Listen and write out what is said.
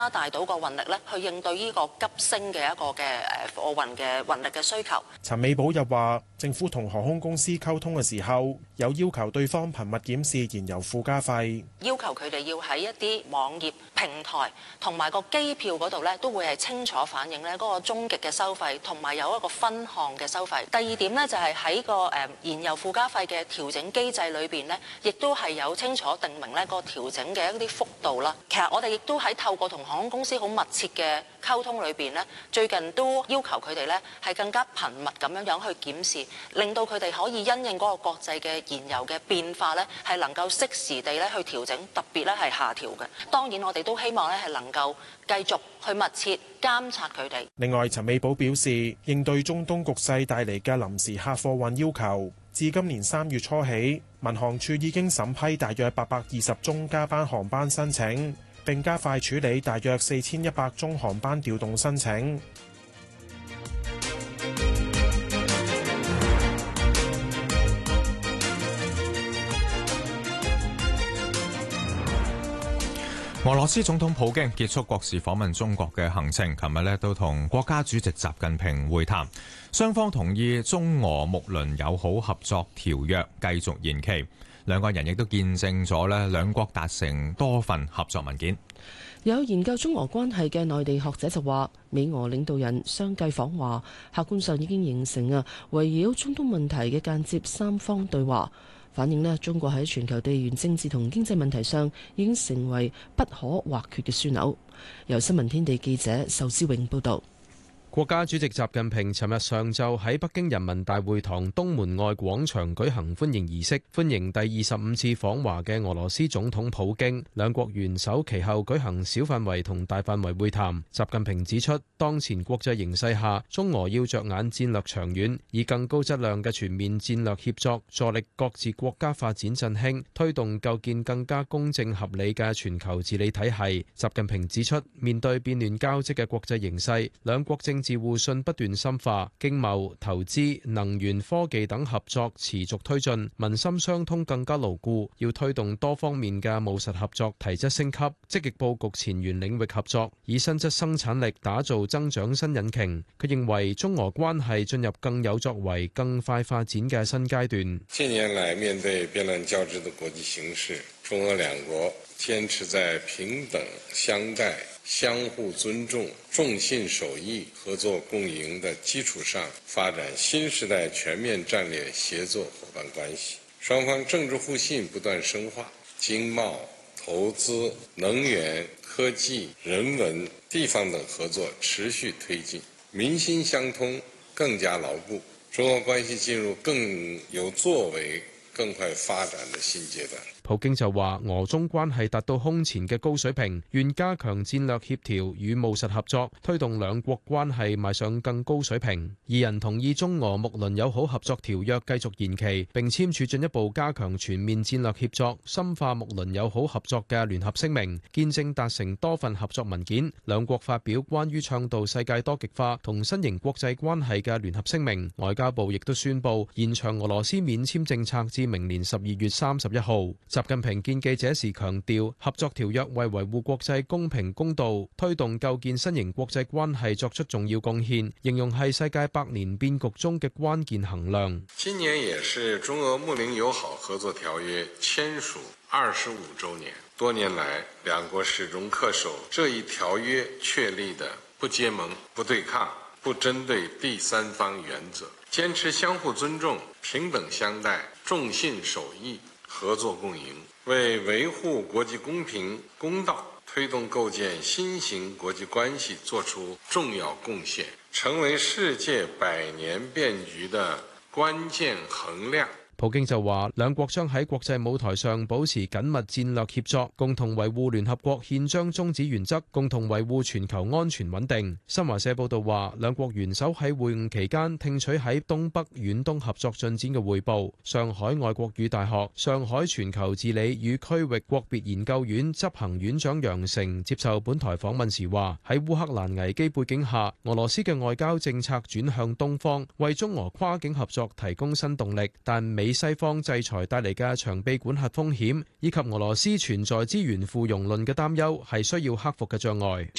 加大到個運力咧，去應對呢個急升嘅一個嘅貨運嘅運力嘅需求。 陳美寶又話，政府同航空公司溝通嘅時候，有要求對方頻密檢視燃油附加費，要求佢哋要喺一啲網頁平台同埋個機票嗰度咧，都會係清楚反映咧嗰個終極嘅收費，同埋有一個分項嘅收費。第二點咧就係喺個燃油附加費嘅調整機制裏邊咧，亦都係有清楚定明咧個調整嘅一啲幅度啦。其實我哋亦都喺透過同航空公司好密切嘅溝通裏邊咧，最近都要求佢哋咧係更加頻密咁樣去檢視，令到佢哋可以因應嗰個國際嘅燃油嘅變化咧，係能夠適時地咧去調整，特別咧係下調嘅。當然我哋都希望咧係能夠繼續去密切監察佢哋。 另外，陳美寶表示，應對中東局勢帶嚟嘅臨時客貨運要求，自今年3月初起，民航處已經審批大約820宗加班航班申請，並加快處理大約4100宗航班調動申請。 俄羅斯總統普京結束國事訪問中國嘅行程，琴日都同國家主席習近平會談，雙方同意中俄睦鄰友好合作條約繼續延期。兩個人亦都見證咗兩國達成多份合作文件。 有研究中俄關係嘅內地學者就話，美俄領導人相繼訪華，客觀上已經形成圍繞中東問題嘅間接三方對話，反映中國喺全球地緣政治同經濟問題上已經成為不可或缺嘅樞紐。由新聞天地記者壽之永報導。 國家主席習近平尋日上晝喺北京人民大會堂東門外廣場舉行歡迎儀式，歡迎第25次訪華嘅俄羅斯總統普京。兩國元首其後舉行小範圍同大範圍會談。習近平指出，當前國際形勢下，中俄要着眼戰略長遠，以更高質量嘅全面戰略協作，助力各自國家發展振興，推動構建更加公正合理嘅全球治理體系。習近平指出，面對變亂交織嘅國際形勢，兩國政治互信不斷深化，經貿、投資、能源、科技等合作持續推進，民心相通更加牢固。要推動多方面嘅務實合作提質升級，積極佈局前沿領域合作，以新質生產力打造增長新引擎。佢認為中俄關係進入更有作為、更快發展嘅新階段。 近年來，面對變亂交織的國際形勢，中俄兩國堅持在平等相待、相互尊重、重信守義、合作共贏的基礎上，發展新時代全面戰略協作伙伴關係。雙方政治互信不斷深化，經貿、投資、能源、科技、人文、地方等合作持續推進，民心相通更加牢固。中俄關係進入更有作為、更快發展的新階段。 普京就話，俄中關係達到空前嘅高水平，願加強戰略協調與務實合作，推動兩國關係邁上更高水平。二人同意中俄睦鄰友好合作條約繼續延期，並簽署進一步加強全面戰略協作、深化睦鄰友好合作嘅聯合聲明，見證達成多份合作文件。兩國發表關於倡導世界多極化同新型國際關係嘅聯合聲明。外交部亦都宣布延長俄羅斯免簽政策至明年12月31號。習近平見記者時強調，合作條約為維護國際公平公道、推動構建新型國際關係作出重要貢獻，形容係世界百年變局中嘅關鍵衡量。 今年也是中俄睦鄰友好合作條約簽署25週年，多年來兩國始終恪守這一條約確立的不結盟、不對抗、不針對第三方原則，堅持相互尊重、平等相待、重信守義、合作共贏，為維護國際公平公道、推動構建新型國際關係作出重要貢獻，成為世界百年變局的關鍵衡量。 普京就話，兩國將喺國際舞台上保持緊密戰略協作，共同維護聯合國憲章宗旨原則，共同維護全球安全穩定。新華社報道話，兩國元首喺會晤期間聽取喺東北遠東合作進展嘅匯報。上海外國語大學、上海全球治理與區域國別研究院執行院長楊成接受本台訪問時話，喺烏克蘭危機背景下，俄羅斯嘅外交政策轉向東方，為中俄跨境合作提供新動力，但美起西方制裁帶嚟嘅長臂管轄風險，以及俄羅斯存在資源附庸論嘅擔憂，係需要克服嘅障礙。